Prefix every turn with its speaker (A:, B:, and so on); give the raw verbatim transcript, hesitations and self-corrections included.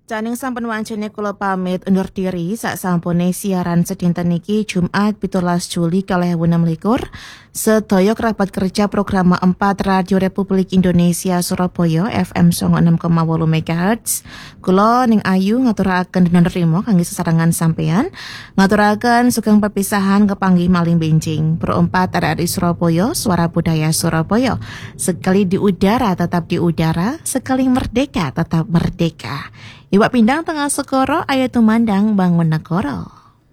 A: Janing sampun wancane kula pamit undur diri sak sampune siaran sedinten niki Jumat pitulas Juli kalih ewu enem likur. Sedaya kerabat kerja program empat Radio Republik Indonesia Surabaya F M songo enam koma wolu megahertz. Kula ning Ayu ngaturaken dinarimo kangge sesarengan sampeyan. Ngaturaken sugeng perpisahan kepanggih maling benjing. Pro empat R R I Surabaya, Suara Budaya Surabaya. Sekali di udara tetap di udara, sekali merdeka tetap merdeka. Iwak pindang tengah sekoro, ayat tumandang bangun negoro.